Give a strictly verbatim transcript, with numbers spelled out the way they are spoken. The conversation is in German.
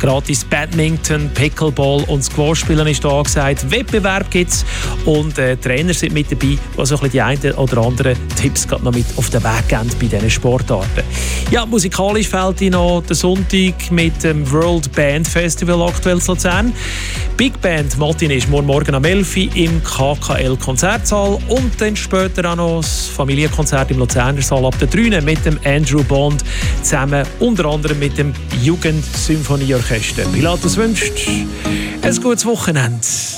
Gratis Badminton, Pickleball und Squash-Spielen ist da angesagt. Wettbewerb gibt es und äh, Trainer sind mit dabei, die so ein bisschen die einen oder anderen Tipps gerade noch mit auf den Weg geben bei diesen Sportarten. Ja, musikalisch fällt Ihnen noch der Sonntag mit dem World Band Festival aktuell in Luzern. Big Band Matinee ist morgen am elf Uhr im K K L-Konzertsaal und dann später auch noch das Familienkonzert im Luzerner Saal ab der drei mit dem Andrew Bond zusammen, unter anderem mit dem Jugendsymphonieorchester. Pilatus wünscht ein gutes Wochenende.